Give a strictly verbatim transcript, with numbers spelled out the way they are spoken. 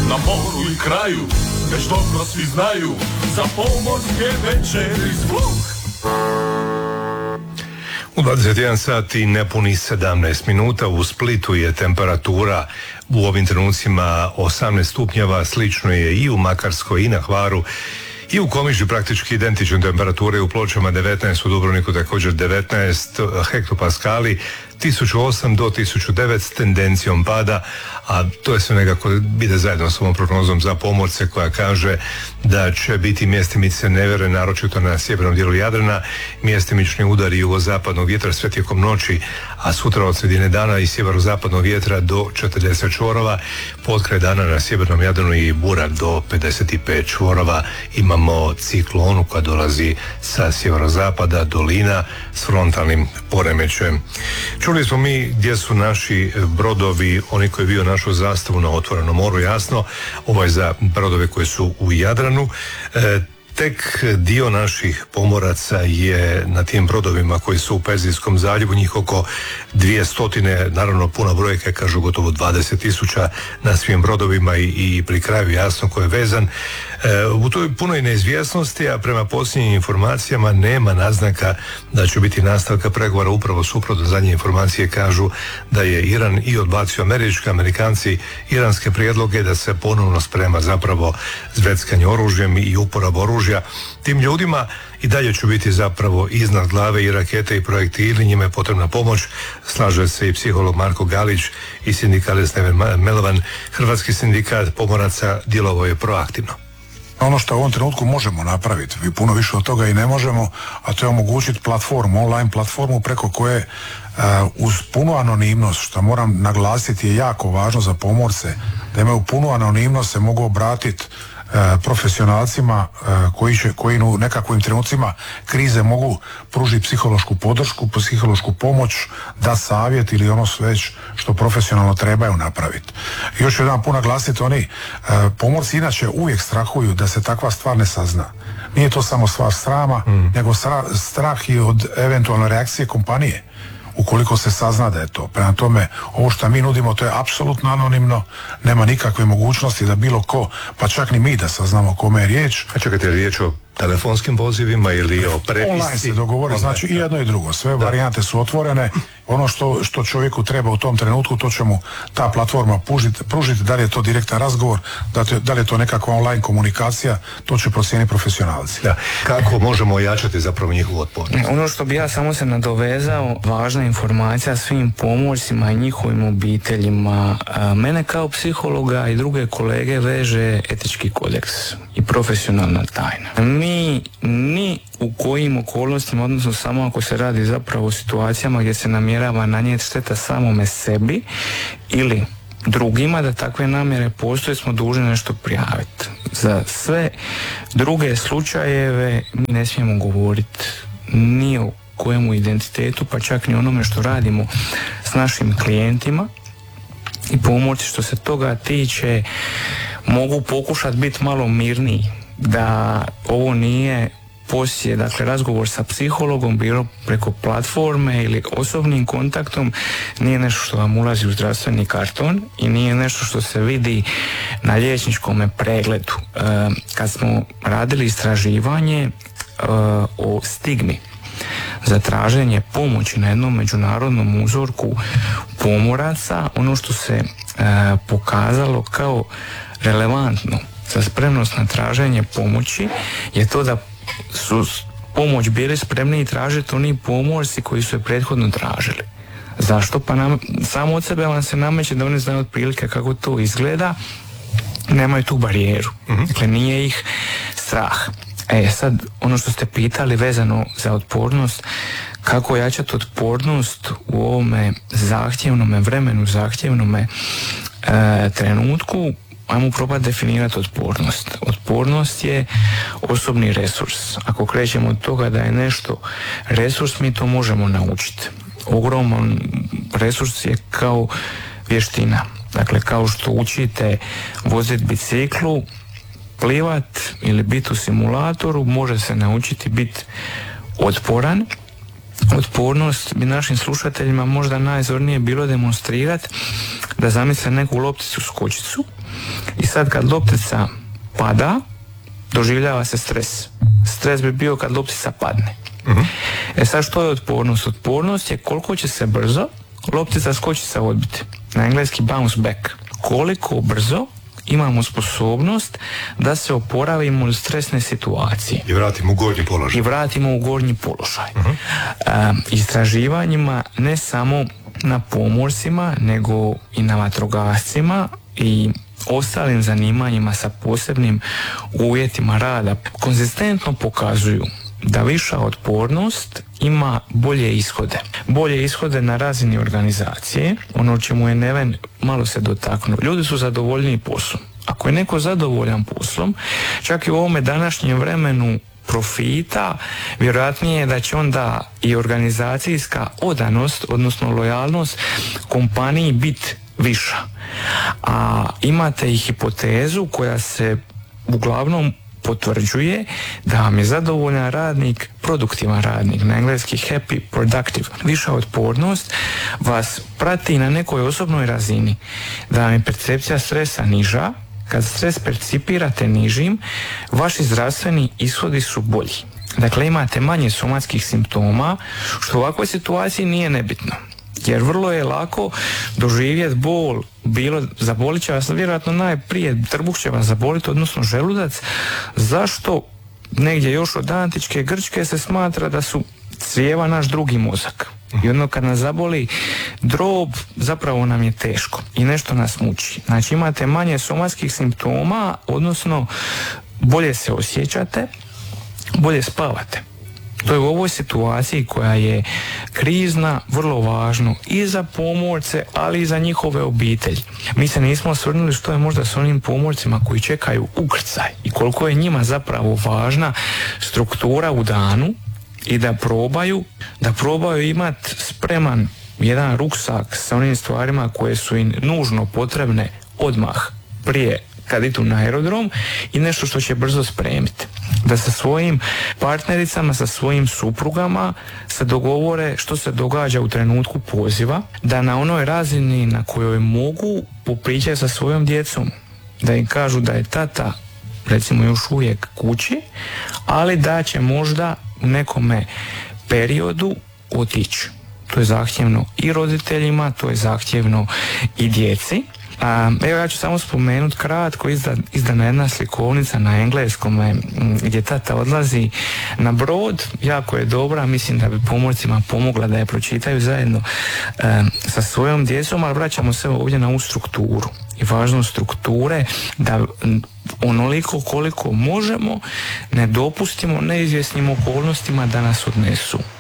Na moru i kraju, već dobro svi znaju, za pomorske večeri zvuk. U dvadeset jedan sati nepuni sedamnaest minuta u Splitu je temperatura u ovim trenucima osamnaest stupnjeva, slično je i u Makarskoj i na Hvaru. I u Komiži praktički identične temperature, u Pločama devetnaest, u Dubrovniku također devetnaest hektopaskali, tisuću osam do tisuću devet s tendencijom pada, a to je sve nekako ide zajedno s ovom prognozom za pomorce koja kaže da će biti mjestimice nevjere, naročito na sjevernom dijelu Jadrana, mjestimični udari jugozapadnog vjetra sve tijekom noći, a sutra od sredine dana i sjeverozapadnog vjetra do četrdeset čvorova, potkraj dana na sjevernom Jadranu i burak do pedeset pet čvorova. Imamo ciklonu koja dolazi sa sjeverozapada, dolina s frontalnim poremećajem. Čuli smo mi gdje su naši brodovi, oni koji viju našu zastavu na otvorenom moru, jasno, ovo je za brodove koji su u Jadranu. E, tek dio naših pomoraca je na tim brodovima koji su u Perzijskom zaljevu, njih oko dvije stotine, naravno puna brojka, kažu gotovo dvadeset tisuća na svim brodovima i, i pri kraju jasno ko je vezan. E, u toj punoj neizvjesnosti, a prema posljednjim informacijama nema naznaka da će biti nastavka pregovora, upravo suprotno. Zadnje informacije kažu da je Iran i odbacio američki, Amerikanci iranske prijedloge da se ponovno sprema zapravo zveckanje oružjem i uporaba oružja. Tim ljudima i dalje će biti zapravo iznad glave i rakete i projektili, njima je potrebna pomoć. Slaže se i psiholog Marko Galić i sindikalist Neven Melovan. Hrvatski sindikat pomoraca djelovao je proaktivno. Ono što u ovom trenutku možemo napraviti, vi puno više od toga i ne možemo, a to je omogućiti platformu, online platformu preko koje uh, uz punu anonimnost, što moram naglasiti je jako važno za pomorce, da imaju punu anonimnost, se mogu obratiti profesionalcima koji će, koji u nekakvim trenucima krize mogu pružiti psihološku podršku, psihološku pomoć, da savjet ili ono sve što profesionalno trebaju napraviti. Još jedan put naglasiti, oni pomorci inače uvijek strahuju da se takva stvar ne sazna. Nije to samo stvar srama, mm. nego strah i od eventualne reakcije kompanije ukoliko se sazna da je to. Prema tome, ovo što mi nudimo, to je apsolutno anonimno, nema nikakve mogućnosti da bilo ko, pa čak ni mi da saznamo kome je riječ. A čekajte, je riječ o telefonskim pozivima ili o prepisci? Online se dogovori, znači i jedno i drugo. Sve da. Varijante su otvorene. Ono što, što čovjeku treba u tom trenutku, to će mu ta platforma pružiti. Pružiti, da li je to direktan razgovor, da, te, da li je to nekakva online komunikacija, to će procijeniti profesionalci. Da. Kako možemo ojačati zapravo njihovu otpornost? Ono što bi ja samo se nadovezao, važna informacija svim pomorcima i njihovim obiteljima. Mene kao psihologa i druge kolege veže etički kodeks i profesionalna tajna. Mi ni u kojim okolnostima, odnosno samo ako se radi zapravo o situacijama gdje se namjerava nanijeti šteta samome sebi ili drugima, da takve namjere postoje, smo dužni nešto prijaviti. Za sve druge slučajeve mi ne smijemo govoriti ni o kojemu identitetu, pa čak ni onome što radimo s našim klijentima. I pomorci što se toga tiče mogu pokušati biti malo mirniji, da ovo nije poslije, dakle razgovor sa psihologom, bilo preko platforme ili osobnim kontaktom, nije nešto što vam ulazi u zdravstveni karton i nije nešto što se vidi na liječničkom pregledu. E, kad smo radili istraživanje e, o stigmi za traženje pomoći na jednom međunarodnom uzorku pomoraca, ono što se e, pokazalo kao relevantno za spremnost na traženje pomoći je to da su pomoć bili spremni tražiti oni pomorci koji su je prethodno tražili. Zašto? Pa nam, samo od sebe vam se nameće da oni znaju otprilike kako to izgleda, nemaju tu barijeru. Mm-hmm. Dakle, nije ih strah. E sad, ono što ste pitali vezano za otpornost, kako jačati otpornost u ovome zahtjevnome vremenu, zahtjevnome e, trenutku, ajmo probati definirati otpornost. Otpornost je osobni resurs. Ako krećemo od toga da je nešto resurs, mi to možemo naučiti. Ogroman resurs je kao vještina. Dakle, kao što učite voziti biciklu, plivat ili biti u simulatoru, može se naučiti biti otporan. Otpornost bi našim slušateljima možda najzornije bilo demonstrirati da zamisle neku lopticu skočicu I sad kad loptica pada, doživljava se stres. Stres bi bio kad loptica padne. Uh-huh. E sad što je otpornost? Otpornost je koliko će se brzo loptica skočica odbiti. Na engleski bounce back. Koliko brzo imamo sposobnost da se oporavimo od stresne situacije. I vratimo u gornji položaj. I vratimo u gornji položaj. Uh-huh. E, istraživanjima ne samo na pomorcima, nego i na vatrogascima i ostalim zanimanjima sa posebnim uvjetima rada konzistentno pokazuju da viša otpornost ima bolje ishode. Bolje ishode na razini organizacije, ono čemu je Neven malo se dotaknuo. Ljudi su zadovoljniji poslom. Ako je neko zadovoljan poslom, čak i u ovome današnjem vremenu profita, vjerojatnije je da će onda i organizacijska odanost, odnosno lojalnost kompaniji biti viša. A imate i hipotezu koja se uglavnom potvrđuje da vam je zadovoljan radnik produktivan radnik, na engleski happy, productive. Viša otpornost vas prati na nekoj osobnoj razini, da vam je percepcija stresa niža. Kad stres percipirate nižim, vaši zdravstveni ishodi su bolji. Dakle, imate manje somatskih simptoma, što u ovakvoj situaciji nije nebitno. Jer vrlo je lako doživjeti bol, bilo zabolit će vas vjerojatno najprije, trbuh će vas zaboliti, odnosno želudac. Zašto? Negdje još od antičke Grčke se smatra da su crijeva naš drugi mozak. I onda kad nas zaboli drob, zapravo nam je teško i nešto nas muči. Znači imate manje somatskih simptoma, odnosno bolje se osjećate, bolje spavate. To je u ovoj situaciji koja je krizna vrlo važno i za pomorce, ali i za njihove obitelji. Mi se nismo osvrnuli što je možda s onim pomorcima koji čekaju ukrcaj i koliko je njima zapravo važna struktura u danu i da probaju, da probaju imati spreman jedan ruksak sa onim stvarima koje su im nužno potrebne odmah prije kad idu na aerodrom i nešto što će brzo spremiti. Da sa svojim partnericama, sa svojim suprugama se dogovore što se događa u trenutku poziva, da na onoj razini na kojoj mogu popričati sa svojom djecom, da im kažu da je tata recimo još uvijek kući, ali da će možda u nekome periodu otići. To je zahtjevno i roditeljima, to je zahtjevno i djeci. A, evo ja ću samo spomenuti kratko, izda, izdana jedna slikovnica na engleskom gdje tata odlazi na brod, jako je dobra, mislim da bi pomorcima pomogla da je pročitaju zajedno e, sa svojom djecom, ali vraćamo se ovdje na ovu strukturu i važnost strukture, da onoliko koliko možemo ne dopustimo neizvjesnim okolnostima da nas odnesu.